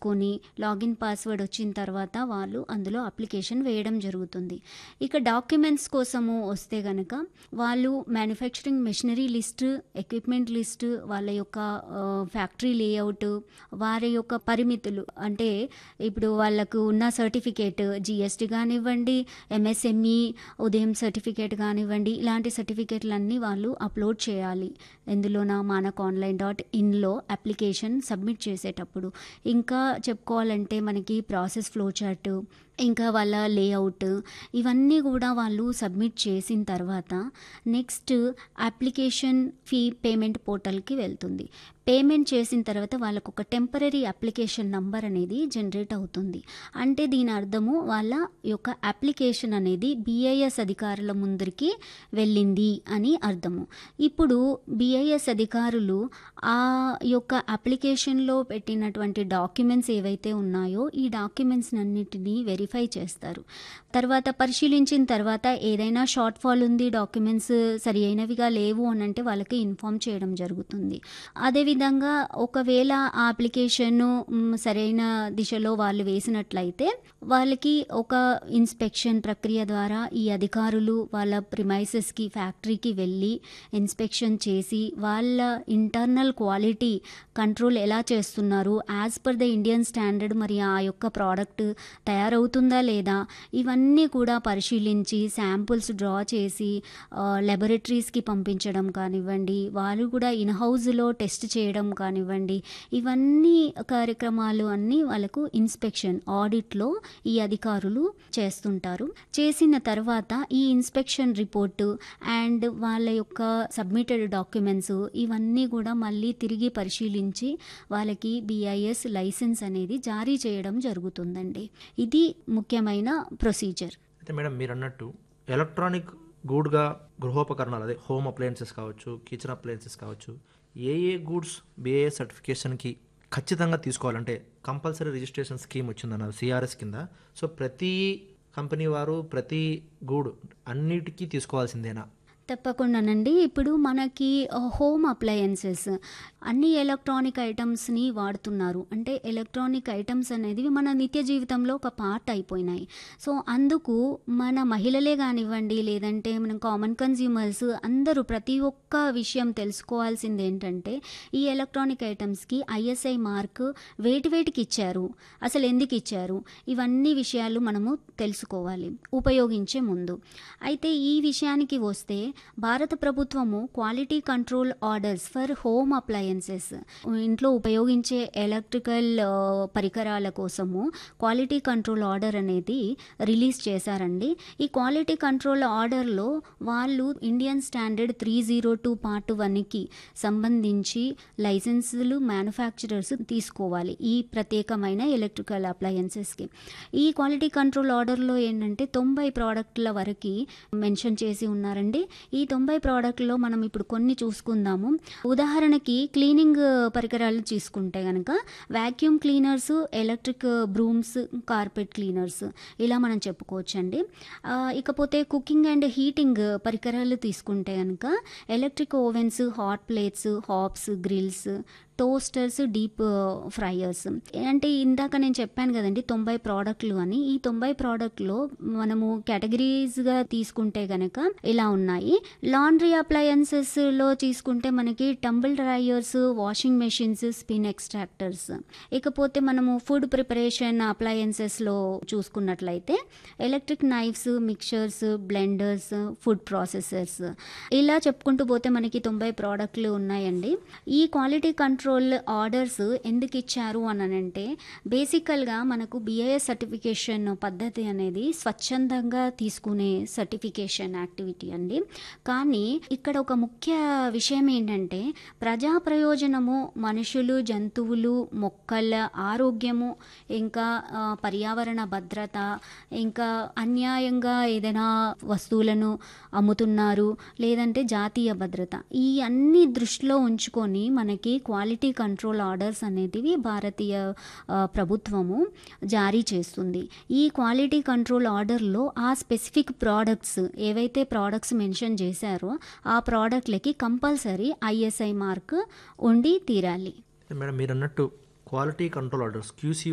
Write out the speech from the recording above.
చేసుకొని login password వచ్చిన తర్వాత వాళ్ళు అందులో అప్లికేషన్ వేయడం జరుగుతుంది. ఇక డాక్యుమెంట్స్ కోసము వస్తే గనక వాళ్ళు manufacturing machinery list, equipment list, వాళ్ళ యొక్క ఫ్యాక్టరీ లేఅవుట్, వారి యొక్క పరిమితులు, అంటే ఇప్పుడు వాళ్ళకు ఉన్న సర్టిఫికేట్ జిఎస్టీ కానివ్వండి, ఎంఎస్ఎంఈ ఉదయం సర్టిఫికేట్ కానివ్వండి, ఇలాంటి సర్టిఫికేట్లన్నీ వాళ్ళు అప్లోడ్ చేయాలి. ఎందులోన manakonline.in అప్లికేషన్ సబ్మిట్ చేసేటప్పుడు. ఇంకా చెప్పుకోవాలంటే మనకి ప్రాసెస్ ఫ్లో చార్ట్, ఇంకా వాళ్ళ లేఅవుట్, ఇవన్నీ కూడా వాళ్ళు సబ్మిట్ చేసిన తర్వాత నెక్స్ట్ అప్లికేషన్ ఫీ పేమెంట్ పోర్టల్కి వెళ్తుంది. పేమెంట్ చేసిన తర్వాత వాళ్ళకు ఒక టెంపరరీ అప్లికేషన్ నంబర్ అనేది జనరేట్ అవుతుంది. అంటే దీని అర్థము వాళ్ళ యొక్క అప్లికేషన్ అనేది బిఐఎస్ అధికారుల ముందరికి వెళ్ళింది అని అర్థము. ఇప్పుడు బిఐఎస్ అధికారులు ఆ యొక్క అప్లికేషన్లో పెట్టినటువంటి డాక్యుమెంట్స్ ఏవైతే ఉన్నాయో ఈ డాక్యుమెంట్స్ అన్నిటినీ వెరిఫై చేస్తారు. తర్వాత పరిశీలించిన తర్వాత ఏదైనా షార్ట్ ఫాల్ ఉంది, డాక్యుమెంట్స్ సరి అయినవిగా లేవు అని అంటే వాళ్ళకి ఇన్ఫామ్ చేయడం జరుగుతుంది. అదేవిధంగా ఒకవేళ ఆ అప్లికేషన్ సరైన దిశలో వాళ్ళు వేసినట్లయితే వాళ్ళకి ఒక ఇన్స్పెక్షన్ ప్రక్రియ ద్వారా ఈ అధికారులు వాళ్ళ ప్రిమైసెస్కి, ఫ్యాక్టరీకి వెళ్ళి ఇన్స్పెక్షన్ చేసి వాళ్ళ ఇంటర్నల్ క్వాలిటీ కంట్రోల్ ఎలా చేస్తున్నారు, as per the Indian standard మరి ఆ యొక్క ప్రోడక్ట్ తయారవుతుందా లేదా, ఇవన్నీ కూడా పరిశీలించి శాంపుల్స్ డ్రా చేసి లాబొరేటరీస్కి పంపించడం కానివ్వండి, వాళ్ళు కూడా ఇన్ హౌస్లో టెస్ట్ చేయడం కానివ్వండి, ఇవన్నీ కార్యక్రమాలు అన్నీ వాళ్ళకు ఇన్స్పెక్షన్ ఆడిట్లో ఈ అధికారులు చేస్తుంటారు. చేసిన తర్వాత ఈ ఇన్స్పెక్షన్ రిపోర్టు అండ్ వాళ్ళ యొక్క సబ్మిటెడ్ డాక్యుమెంట్స్ ఇవన్నీ కూడా మళ్ళీ తిరిగి పరిశీలించి వాళ్ళకి బిఐఎస్ లైసెన్స్ అనేది జారీ చేయడం జరుగుతుందండి. ఇది ముఖ్యమైన ప్రొసీజర్. అయితే మేడం మీరు అన్నట్టు ఎలక్ట్రానిక్ గూడ్గా గృహోపకరణాలు, అదే హోమ్ అప్లయన్సెస్ కావచ్చు, కిచెన్ అప్లయన్సెస్ కావచ్చు, ఏ గూడ్స్ బిఐఎస్ సర్టిఫికేషన్కి ఖచ్చితంగా తీసుకోవాలంటే కంపల్సరీ రిజిస్ట్రేషన్ స్కీమ్ వచ్చిందన్నారు సిఆర్ఎస్ కింద. సో ప్రతి కంపెనీ వారు ప్రతి గూడ్ అన్నిటికీ తీసుకోవాల్సిందేనా? తప్పకుండానండి. ఇప్పుడు మనకి హోమ్ అప్లయన్సెస్ అన్ని ఎలక్ట్రానిక్ ఐటమ్స్ని వాడుతున్నారు. అంటే ఎలక్ట్రానిక్ ఐటమ్స్ అనేది మన నిత్య జీవితంలో ఒక పార్ట్ అయిపోయినాయి. సో అందుకు మన మహిళలే కానివ్వండి, లేదంటే మనం కామన్ కన్జ్యూమర్స్ అందరూ ప్రతి ఒక్క విషయం తెలుసుకోవాల్సింది ఏంటంటే ఈ ఎలక్ట్రానిక్ ఐటమ్స్కి ఐఎస్ఐ మార్క్ వేటికి ఇచ్చారు, అసలు ఎందుకు ఇచ్చారు, ఇవన్నీ విషయాలు మనము తెలుసుకోవాలి ఉపయోగించే ముందు. అయితే ఈ విషయానికి వస్తే భారత ప్రభుత్వము quality control orders for home appliances, ఇంట్లో ఉపయోగించే ఎలక్ట్రికల్ పరికరాల కోసము క్వాలిటీ కంట్రోల్ ఆర్డర్ అనేది రిలీజ్ చేశారండి. ఈ క్వాలిటీ కంట్రోల్ ఆర్డర్లో వాళ్ళు ఇండియన్ స్టాండర్డ్ 302 పార్ట్ 1కి సంబంధించి లైసెన్సులు మ్యానుఫ్యాక్చరర్స్ తీసుకోవాలి ఈ ప్రత్యేకమైన ఎలక్ట్రికల్ అప్లయన్సెస్కి. ఈ క్వాలిటీ కంట్రోల్ ఆర్డర్లో ఏంటంటే 90 ప్రోడక్ట్ల వరకు మెన్షన్ చేసి ఉన్నారండి. ఈ 90 ప్రోడక్ట్లో మనం ఇప్పుడు కొన్ని చూసుకుందాము. ఉదాహరణకి క్లీనింగ్ పరికరాలు తీసుకుంటే కనుక vacuum cleaners, electric brooms, carpet cleaners ఇలా మనం చెప్పుకోవచ్చండి. ఇకపోతే కుకింగ్ అండ్ హీటింగ్ పరికరాలు తీసుకుంటే కనుక electric ovens, hot plates, Hobbs, grills, toasters, deep fryers. అంటే ఇందాక నేను చెప్పాను కదండి 90 ప్రోడక్ట్లు అని. ఈ 90 ప్రోడక్ట్లో మనము కేటగిరీస్గా తీసుకుంటే కనుక ఇలా ఉన్నాయి. లాండ్రీ అప్లయన్సెస్లో తీసుకుంటే మనకి tumble dryers, washing machines, spin extractors. ఇకపోతే మనము ఫుడ్ ప్రిపరేషన్ అప్లయన్సెస్లో చూసుకున్నట్లయితే electric knifes, mixtures, blenders, food processors, ఇలా చెప్పుకుంటూ పోతే మనకి 90 ప్రోడక్ట్లు ఉన్నాయండి. ఈ క్వాలిటీ కంట్రోల్ ఆర్డర్స్ ఎందుకు ఇచ్చారు అని అంటే బేసికల్గా మనకు బిఐఎస్ సర్టిఫికేషన్ పద్ధతి అనేది స్వచ్ఛందంగా తీసుకునే సర్టిఫికేషన్ యాక్టివిటీ అండి. కానీ ఇక్కడ ఒక ముఖ్య విషయం ఏంటంటే ప్రజా ప్రయోజనము, మనుషులు, జంతువులు, మొక్కల ఆరోగ్యము, ఇంకా పర్యావరణ భద్రత, ఇంకా అన్యాయంగా ఏదైనా వస్తువులను అమ్ముతున్నారు, లేదంటే జాతీయ భద్రత, ఈ అన్ని దృష్టిలో ఉంచుకొని మనకి క్వాలిటీ కంట్రోల్ ఆర్డర్స్ అనేటివి భారతీయ ప్రభుత్వము జారీ చేస్తుంది. ఈ క్వాలిటీ కంట్రోల్ ఆర్డర్లో ఆ స్పెసిఫిక్ ప్రోడక్ట్స్ ఏవైతే ప్రోడక్ట్స్ మెన్షన్ చేశారో ఆ ప్రోడక్ట్లకి కంపల్సరీ ఐఎస్ఐ మార్క్ ఉండి తీరాలి. మేడం మీరు అన్నట్టు క్వాలిటీ కంట్రోల్ ఆర్డర్స్ QC